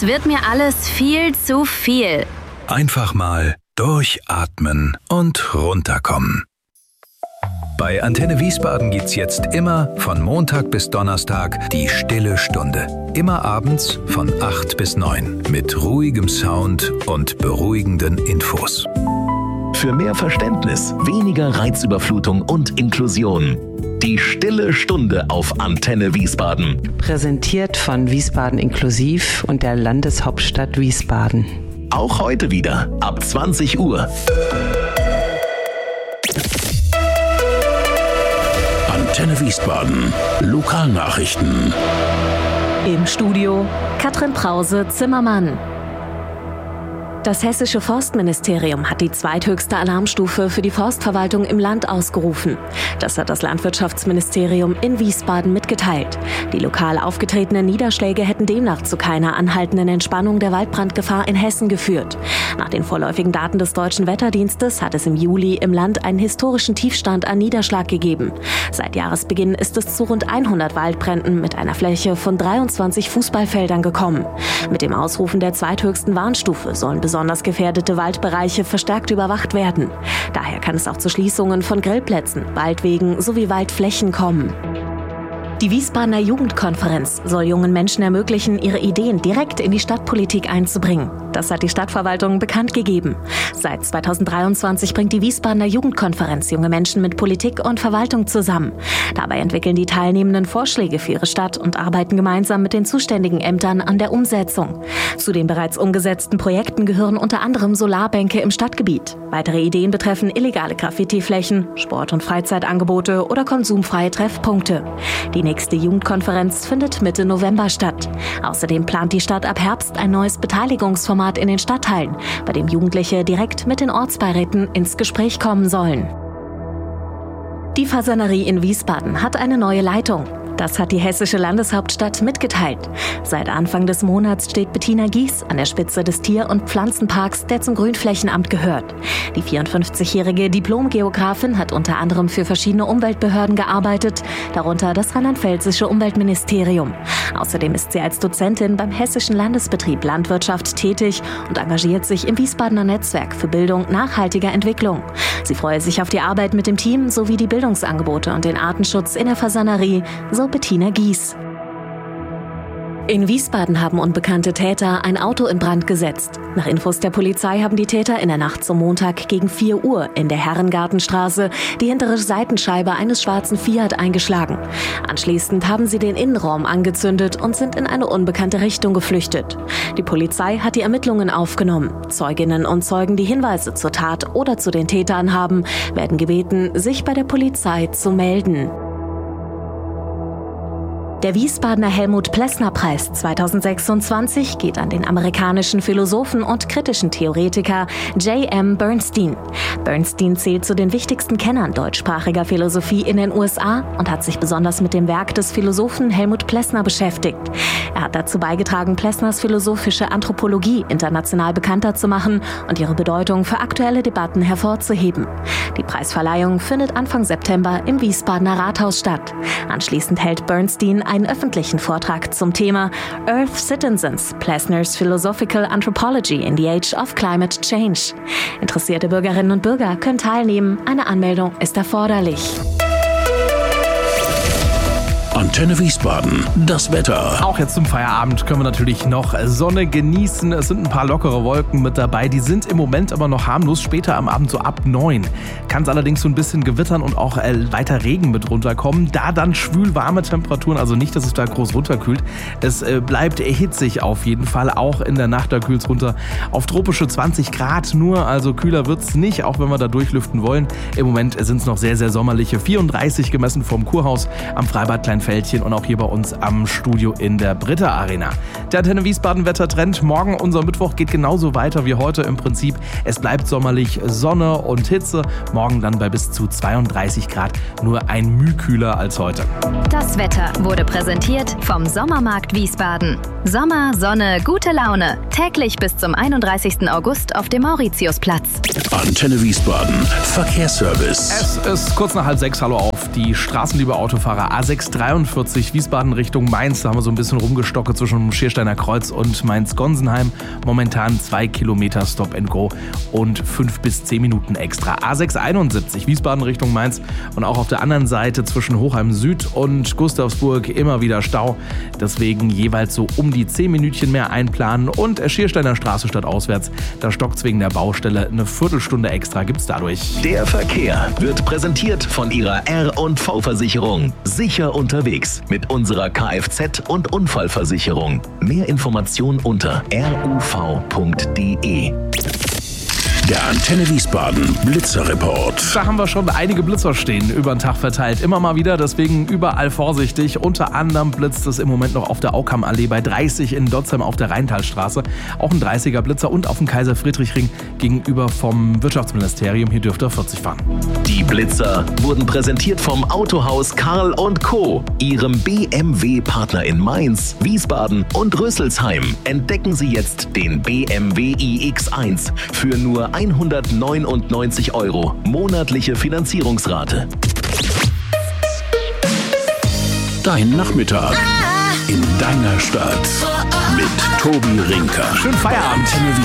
Das wird mir alles viel zu viel. Einfach mal durchatmen und runterkommen. Bei Antenne Wiesbaden gibt's jetzt immer von Montag bis Donnerstag die Stille Stunde. Immer abends von 8 bis 9 mit ruhigem Sound und beruhigenden Infos. Für mehr Verständnis, weniger Reizüberflutung und Inklusion. Die Stille Stunde auf Antenne Wiesbaden. Präsentiert von Wiesbaden Inklusiv und der Landeshauptstadt Wiesbaden. Auch heute wieder ab 20 Uhr. Antenne Wiesbaden. Lokalnachrichten. Im Studio Katrin Prause-Zimmermann. Das Hessische Forstministerium hat die zweithöchste Alarmstufe für die Forstverwaltung im Land ausgerufen. Das hat das Landwirtschaftsministerium in Wiesbaden mitgeteilt. Die lokal aufgetretenen Niederschläge hätten demnach zu keiner anhaltenden Entspannung der Waldbrandgefahr in Hessen geführt. Nach den vorläufigen Daten des Deutschen Wetterdienstes hat es im Juli im Land einen historischen Tiefstand an Niederschlag gegeben. Seit Jahresbeginn ist es zu rund 100 Waldbränden mit einer Fläche von 23 Fußballfeldern gekommen. Mit dem Ausrufen der zweithöchsten Warnstufe sollen besonders gefährdete Waldbereiche verstärkt überwacht werden. Daher kann es auch zu Schließungen von Grillplätzen, Waldwegen sowie Waldflächen kommen. Die Wiesbadener Jugendkonferenz soll jungen Menschen ermöglichen, ihre Ideen direkt in die Stadtpolitik einzubringen. Das hat die Stadtverwaltung bekannt gegeben. Seit 2023 bringt die Wiesbadener Jugendkonferenz junge Menschen mit Politik und Verwaltung zusammen. Dabei entwickeln die Teilnehmenden Vorschläge für ihre Stadt und arbeiten gemeinsam mit den zuständigen Ämtern an der Umsetzung. Zu den bereits umgesetzten Projekten gehören unter anderem Solarbänke im Stadtgebiet. Weitere Ideen betreffen illegale Graffitiflächen, Sport- und Freizeitangebote oder konsumfreie Treffpunkte. Die nächste Jugendkonferenz findet Mitte November statt. Außerdem plant die Stadt ab Herbst ein neues Beteiligungsformat in den Stadtteilen, bei dem Jugendliche direkt mit den Ortsbeiräten ins Gespräch kommen sollen. Die Fasanerie in Wiesbaden hat eine neue Leitung. Das hat die hessische Landeshauptstadt mitgeteilt. Seit Anfang des Monats steht Bettina Gies an der Spitze des Tier- und Pflanzenparks, der zum Grünflächenamt gehört. Die 54-jährige Diplom-Geografin hat unter anderem für verschiedene Umweltbehörden gearbeitet, darunter das rheinland-pfälzische Umweltministerium. Außerdem ist sie als Dozentin beim Hessischen Landesbetrieb Landwirtschaft tätig und engagiert sich im Wiesbadener Netzwerk für Bildung nachhaltiger Entwicklung. Sie freue sich auf die Arbeit mit dem Team sowie die Bildungsangebote und den Artenschutz in der Fasanerie, so Bettina Gies. In Wiesbaden haben unbekannte Täter ein Auto in Brand gesetzt. Nach Infos der Polizei haben die Täter in der Nacht zum Montag gegen 4 Uhr in der Herrengartenstraße die hintere Seitenscheibe eines schwarzen Fiat eingeschlagen. Anschließend haben sie den Innenraum angezündet und sind in eine unbekannte Richtung geflüchtet. Die Polizei hat die Ermittlungen aufgenommen. Zeuginnen und Zeugen, die Hinweise zur Tat oder zu den Tätern haben, werden gebeten, sich bei der Polizei zu melden. Der Wiesbadener Helmut-Plessner-Preis 2026 geht an den amerikanischen Philosophen und kritischen Theoretiker J.M. Bernstein. Bernstein zählt zu den wichtigsten Kennern deutschsprachiger Philosophie in den USA und hat sich besonders mit dem Werk des Philosophen Helmut Plessner beschäftigt. Er hat dazu beigetragen, Plessners philosophische Anthropologie international bekannter zu machen und ihre Bedeutung für aktuelle Debatten hervorzuheben. Die Preisverleihung findet Anfang September im Wiesbadener Rathaus statt. Anschließend hält Bernstein einen öffentlichen Vortrag zum Thema Earth Citizens, Plessner's Philosophical Anthropology in the Age of Climate Change. Interessierte Bürgerinnen und Bürger können teilnehmen. Eine Anmeldung ist erforderlich. Antenne Wiesbaden, das Wetter. Auch jetzt zum Feierabend können wir natürlich noch Sonne genießen. Es sind ein paar lockere Wolken mit dabei. Die sind im Moment aber noch harmlos. Später am Abend so ab 9 kann es allerdings so ein bisschen gewittern und auch weiter Regen mit runterkommen. Da dann schwül warme Temperaturen, also nicht, dass es da groß runterkühlt. Es bleibt hitzig auf jeden Fall. Auch in der Nacht, da kühlt es runter auf tropische 20 Grad nur. Also kühler wird es nicht, auch wenn wir da durchlüften wollen. Im Moment sind es noch sehr, sehr sommerliche 34 gemessen vom Kurhaus am Freibad Kleinfeldchen und auch hier bei uns am Studio in der Britta Arena. Der Antenne Wiesbaden Wettertrend. Morgen, unser Mittwoch, geht genauso weiter wie heute im Prinzip. Es bleibt sommerlich, Sonne und Hitze. Morgen dann bei bis zu 32 Grad. Nur ein Müh kühler als heute. Das Wetter wurde präsentiert vom Sommermarkt Wiesbaden. Sommer, Sonne, gute Laune. Täglich bis zum 31. August auf dem Mauritiusplatz. Antenne Wiesbaden, Verkehrsservice. Es ist kurz nach 5:30. Hallo auf die Straßen, liebe Autofahrer. A6 A43 Wiesbaden Richtung Mainz. Da haben wir so ein bisschen rumgestockt zwischen Schiersteiner Kreuz und Mainz-Gonsenheim. Momentan 2 Kilometer Stop and Go und 5 bis 10 Minuten extra. A671 Wiesbaden Richtung Mainz und auch auf der anderen Seite zwischen Hochheim Süd und Gustavsburg immer wieder Stau. Deswegen jeweils so um die 10 Minütchen mehr einplanen. Und Schiersteiner Straße statt auswärts, da stockt's wegen der Baustelle. Eine Viertelstunde extra gibt's dadurch. Der Verkehr wird präsentiert von Ihrer R&V-Versicherung. Sicher unterwegs mit unserer Kfz- und Unfallversicherung. Mehr Informationen unter ruv.de. Der Antenne Wiesbaden Blitzerreport. Da haben wir schon einige Blitzer stehen, über den Tag verteilt. Immer mal wieder, deswegen überall vorsichtig. Unter anderem blitzt es im Moment noch auf der Aukammallee bei 30 in Dotzheim auf der Rheintalstraße. Auch ein 30er Blitzer und auf dem Kaiser-Friedrich-Ring gegenüber vom Wirtschaftsministerium. Hier dürfte er 40 fahren. Die Blitzer wurden präsentiert vom Autohaus Karl & Co., Ihrem BMW-Partner in Mainz, Wiesbaden und Rüsselsheim. Entdecken Sie jetzt den BMW iX1 für nur 199 €. Monatliche Finanzierungsrate. Dein Nachmittag in deiner Stadt mit Tobi Rinker. Schönen Feierabend. Antenne